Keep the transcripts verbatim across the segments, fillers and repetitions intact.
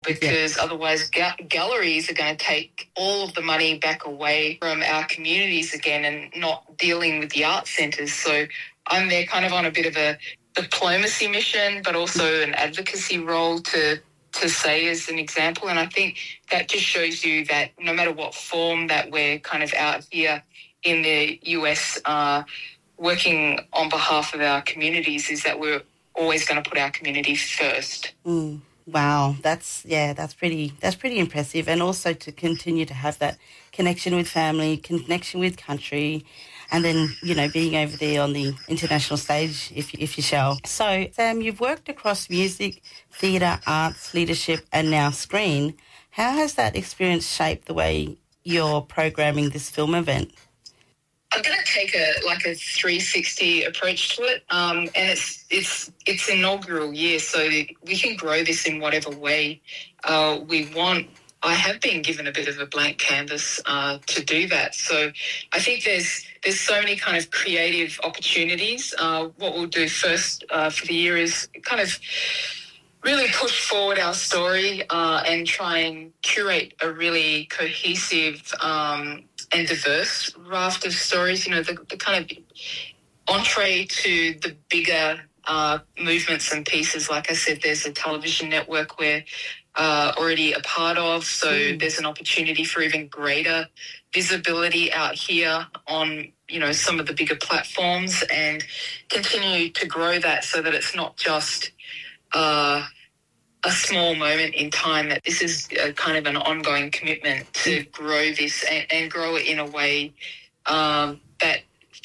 because yeah. otherwise ga- galleries are going to take all of the money back away from our communities again and not dealing with the art centres. So I'm there kind of on a bit of a diplomacy mission, but also an advocacy role to to say as an example. And I think that just shows you that no matter what form that we're kind of out here in the U S uh, working on behalf of our communities, is that we're always going to put our community first. Mm, wow, that's yeah, that's pretty that's pretty impressive, and also to continue to have that connection with family, connection with country, and then you know being over there on the international stage, if if you shall. So, Sam, you've worked across music, theatre, arts, leadership, and now screen. How has that experience shaped the way you're programming this film event? I'm going to take a like a three sixty approach to it, um, and it's it's it's inaugural year, so we can grow this in whatever way uh, we want. I have been given a bit of a blank canvas uh, to do that, so I think there's there's so many kind of creative opportunities. Uh, what we'll do first uh, for the year is kind of really push forward our story uh, and try and curate a really cohesive um, and diverse raft of stories, you know, the, the kind of entree to the bigger uh, movements and pieces. Like I said, there's a television network we're uh, already a part of, so mm. there's an opportunity for even greater visibility out here on, you know, some of the bigger platforms, and continue to grow that so that it's not just uh, a small moment in time, that this is a kind of an ongoing commitment to grow this and, and grow it in a way um, that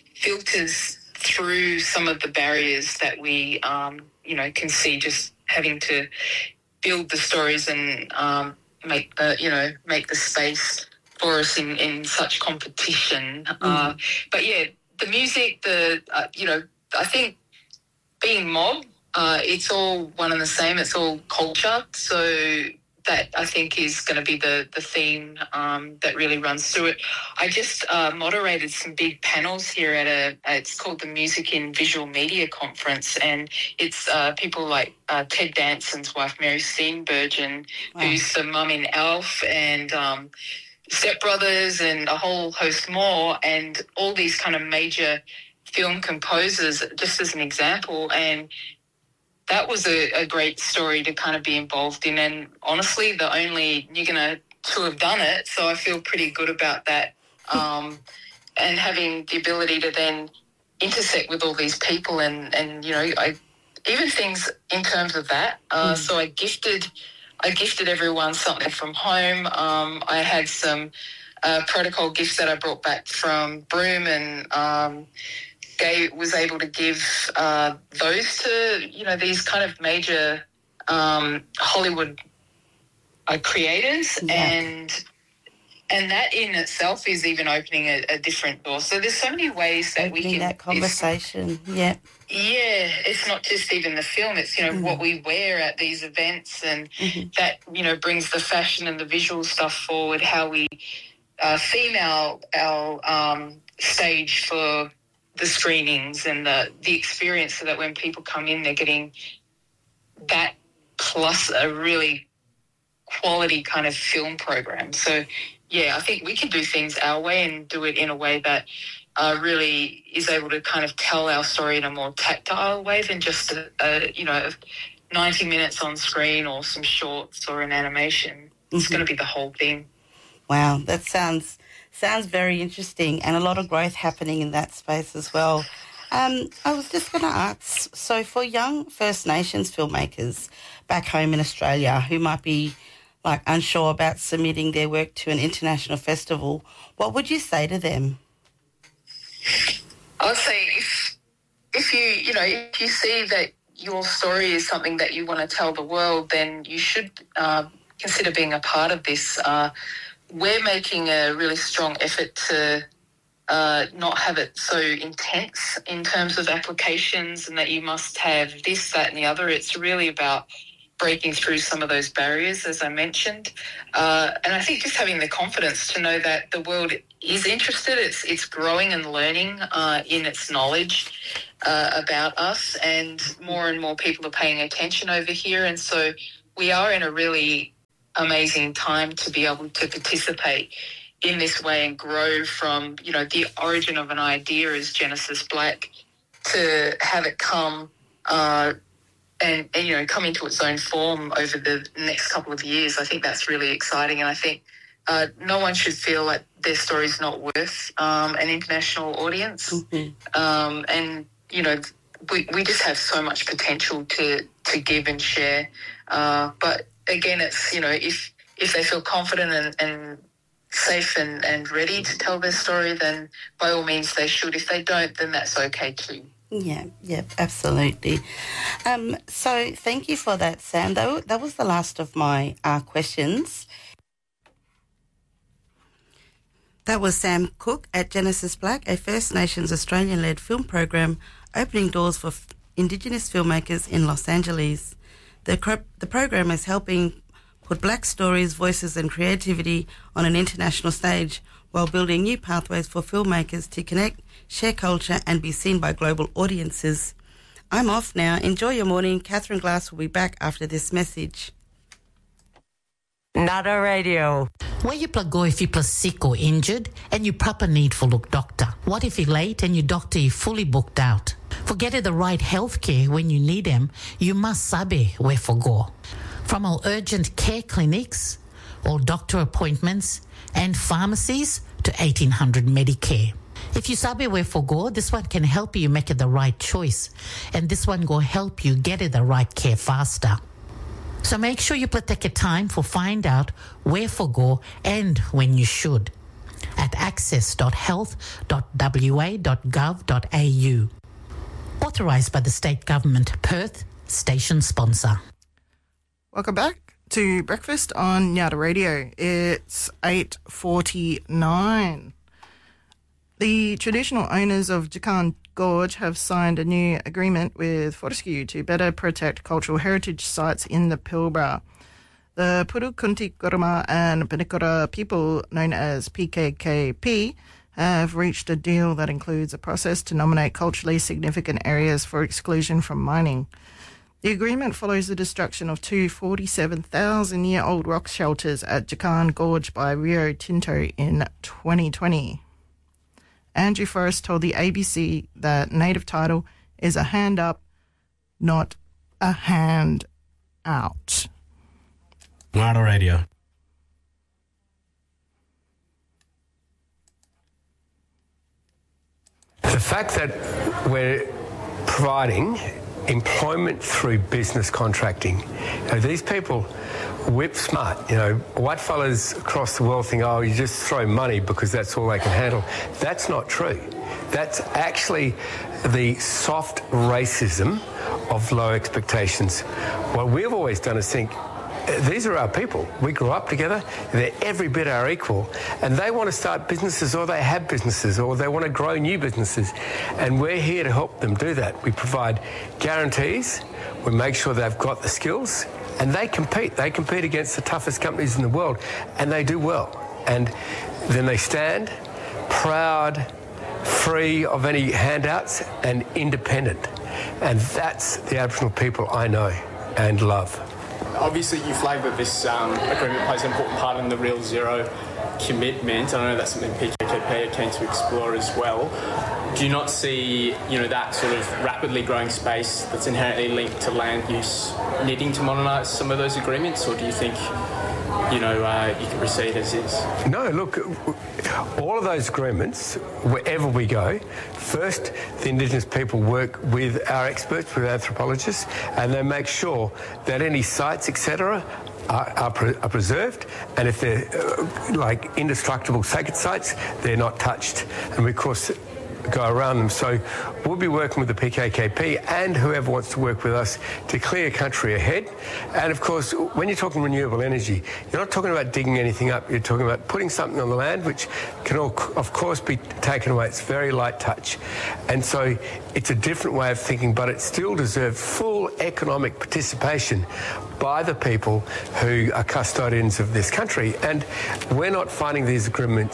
filters through some of the barriers that we, um, you know, can see just having to build the stories and um, make the, you know, make the space for us in, in such competition. Mm-hmm. Uh, but, yeah, the music, the, uh, you know, I think being mob, Uh, it's all one and the same. It's all culture. So that, I think, is going to be the, the theme um, that really runs through it. I just uh, moderated some big panels here at a, it's called the Music in Visual Media Conference, and it's uh, people like uh, Ted Danson's wife, Mary Steenburgen, wow. who's the mum in Alf, and um, Step Brothers, and a whole host more, and all these kind of major film composers, just as an example. And that was a, a great story to kind of be involved in, and honestly, the only Nugana to have done it, so I feel pretty good about that, um, and having the ability to then intersect with all these people, and, and you know, I even things in terms of that. Uh, mm. So I gifted, I gifted everyone something from home. Um, I had some uh, protocol gifts that I brought back from Broome, and um, Gay was able to give uh, those to, you know, these kind of major um, Hollywood uh, creators, yeah. and and that in itself is even opening a, a different door. So there's so many ways that opening we can that conversation. Yeah, yeah. It's not just even the film. It's, you know, mm. what we wear at these events, and mm-hmm. that, you know, brings the fashion and the visual stuff forward. How we uh, theme our our um, stage for the screenings and the, the experience, so that when people come in, they're getting that plus a really quality kind of film program. So, yeah, I think we can do things our way and do it in a way that uh, really is able to kind of tell our story in a more tactile way than just, a, a, you know, ninety minutes on screen or some shorts or an animation. It's mm-hmm. going to be the whole thing. Wow, that sounds... Sounds very interesting, and a lot of growth happening in that space as well. Um, I was just going to ask, so for young First Nations filmmakers back home in Australia who might be like unsure about submitting their work to an international festival, what would you say to them? I would say if, if you, you know, if you see that your story is something that you want to tell the world, then you should uh, consider being a part of this. Uh, We're making a really strong effort to uh, not have it so intense in terms of applications, and that you must have this, that and the other. It's really about breaking through some of those barriers, as I mentioned. Uh, and I think just having the confidence to know that the world is interested, it's it's growing and learning uh, in its knowledge uh, about us, and more and more people are paying attention over here. And so we are in a really amazing time to be able to participate in this way and grow from, you know, the origin of an idea as Genesis Black to have it come uh, and, and, you know, come into its own form over the next couple of years. I think that's really exciting, and I think uh, no one should feel like their story's not worth um, an international audience. Mm-hmm. Um, and, you know, we, we just have so much potential to, to give and share. Uh, but, again, it's, you know, if if they feel confident and, and safe and, and ready to tell their story, then by all means they should. If they don't, then that's okay too. Yeah, yeah, absolutely. Um, so thank you for that, Sam. That, that was the last of my uh, questions. That was Sam Cook at Genesis Black, a First Nations Australian-led film program opening doors for f- Indigenous filmmakers in Los Angeles. The, cro- the program is helping put Black stories, voices and creativity on an international stage while building new pathways for filmmakers to connect, share culture and be seen by global audiences. I'm off now. Enjoy your morning. Catherine Glass will be back after this message. Nada Radio. Where you plug go if you're sick or injured and you proper need for look doctor? What if you're late and your doctor is fully booked out? For getting the right health care when you need them, you must sabe where for go. From our urgent care clinics, all doctor appointments and pharmacies to eighteen hundred Medicare. If you sabe where for go, this one can help you make it the right choice, and this one will help you get it the right care faster. So make sure you take your time for find out where for go and when you should at access dot health dot w a dot gov dot a u. Authorised by the State Government, Perth, station sponsor. Welcome back to Breakfast on Nyata Radio. It's eight forty-nine. The traditional owners of Jakan Gorge have signed a new agreement with Fortescue to better protect cultural heritage sites in the Pilbara. The Purukunti Kuruma and Pinikura people, known as P K K P, have reached a deal that includes a process to nominate culturally significant areas for exclusion from mining. The agreement follows the destruction of two forty-seven thousand year old rock shelters at Jakan Gorge by Rio Tinto in twenty twenty. Andrew Forrest told the A B C that native title is a hand up, not a hand out. Nada Radio. The fact that we're providing employment through business contracting, you know, these people whip smart. You know, white fellas across the world think, oh, you just throw money because that's all they can handle. That's not true. That's actually the soft racism of low expectations. What we've always done is think, these are our people. We grew up together. They're every bit our equal. And they want to start businesses, or they have businesses, or they want to grow new businesses. And we're here to help them do that. We provide guarantees. We make sure they've got the skills. And they compete. They compete against the toughest companies in the world. And they do well. And then they stand proud, free of any handouts, and independent. And that's the Aboriginal people I know and love. Obviously, you flagged that this um, agreement plays an important part in the Real Zero commitment. I know that's something P K K P are keen to explore as well. Do you not see, you know, that sort of rapidly growing space that's inherently linked to land use needing to modernise some of those agreements, or do you think, you know, uh, you can proceed as is? No, look, all of those agreements, wherever we go, first the Indigenous people work with our experts, with anthropologists, and they make sure that any sites, et cetera, are, are, pre- are preserved, and if they're uh, like indestructible sacred sites, they're not touched. And we, of course, go around them. So we'll be working with the P K K P and whoever wants to work with us to clear country ahead. And of course, when you're talking renewable energy, you're not talking about digging anything up. You're talking about putting something on the land, which can, all, of course, be taken away. It's very light touch. And so it's a different way of thinking, but it still deserves full economic participation by the people who are custodians of this country. And we're not finding these agreements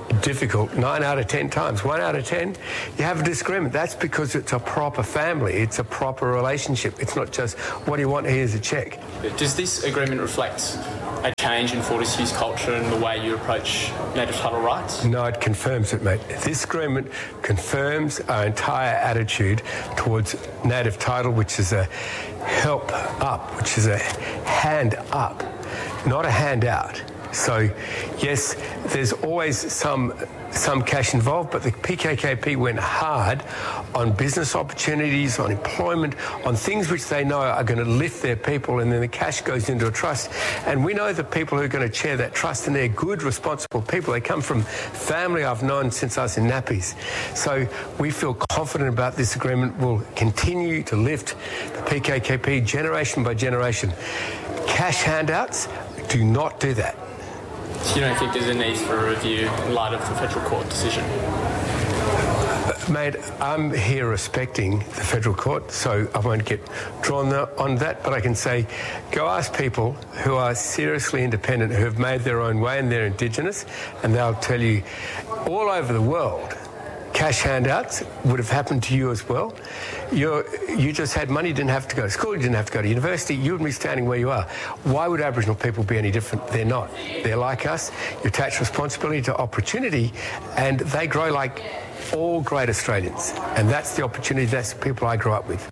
difficult nine out of ten times. One out of ten, you have a disagreement. That's because it's a proper family. It's a proper relationship. It's not just, what do you want? Here's a check. Does this agreement reflect a change in Fortescue's culture and the way you approach native title rights? No, it confirms it, mate. This agreement confirms our entire attitude towards native title, which is a help up, which is a hand up, not a handout. So, yes, there's always some some cash involved, but the P K K P went hard on business opportunities, on employment, on things which they know are going to lift their people, and then the cash goes into a trust. And we know the people who are going to chair that trust, and they're good, responsible people. They come from family I've known since I was in nappies. So we feel confident about this agreement will continue to lift the P K K P generation by generation. Cash handouts do not do that. You don't think there's a need for a review in light of the federal court decision? Mate, I'm here respecting the federal court, so I won't get drawn on that, but I can say, go ask people who are seriously independent, who have made their own way and they're Indigenous, and they'll tell you all over the world, cash handouts would have happened to you as well. You're, you just had money, you didn't have to go to school, you didn't have to go to university, you would be standing where you are. Why would Aboriginal people be any different? They're not. They're like us. You attach responsibility to opportunity, and they grow like all great Australians. And that's the opportunity, that's the people I grew up with.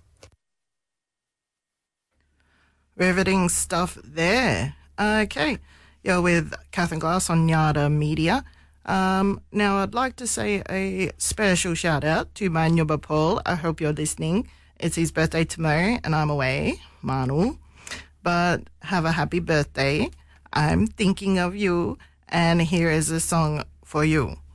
Riveting stuff there. Okay, you're with Catherine Glass on Nyada Media. Um, now, I'd like to say a special shout out to my Nyuba Paul. I hope you're listening. It's his birthday tomorrow and I'm away, Manu. But have a happy birthday. I'm thinking of you, and here is a song for you.